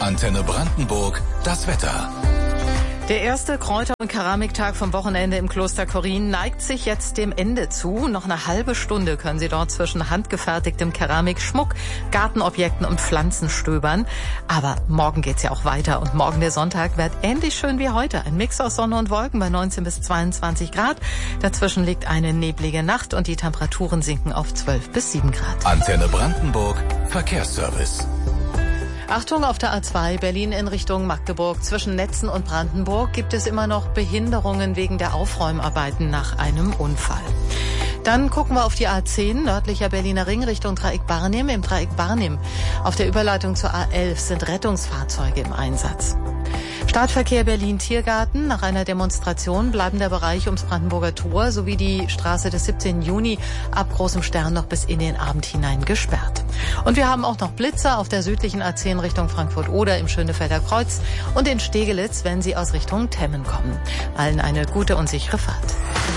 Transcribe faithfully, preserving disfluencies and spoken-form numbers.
Antenne Brandenburg, das Wetter. Der erste Kräuter- und Keramiktag vom Wochenende im Kloster Korin neigt sich jetzt dem Ende zu. Noch eine halbe Stunde können Sie dort zwischen handgefertigtem Keramikschmuck, Gartenobjekten und Pflanzen stöbern. Aber morgen geht's ja auch weiter und morgen der Sonntag wird ähnlich schön wie heute. Ein Mix aus Sonne und Wolken bei neunzehn bis zweiundzwanzig Grad. Dazwischen liegt eine neblige Nacht und die Temperaturen sinken auf zwölf bis sieben Grad. Antenne Brandenburg, Verkehrsservice. Achtung, auf der A zwei Berlin in Richtung Magdeburg. Zwischen Netzen und Brandenburg gibt es immer noch Behinderungen wegen der Aufräumarbeiten nach einem Unfall. Dann gucken wir auf die A zehn, nördlicher Berliner Ring Richtung Dreieck Barnim. Im Dreieck Barnim auf der Überleitung zur A elf sind Rettungsfahrzeuge im Einsatz. Startverkehr Berlin-Tiergarten. Nach einer Demonstration bleiben der Bereich ums Brandenburger Tor sowie die Straße des siebzehnten Juni ab Großem Stern noch bis in den Abend hinein gesperrt. Und wir haben auch noch Blitzer auf der südlichen A zehn Richtung Frankfurt-Oder im Schönefelder Kreuz und in Stegelitz, wenn Sie aus Richtung Temmen kommen. Allen eine gute und sichere Fahrt.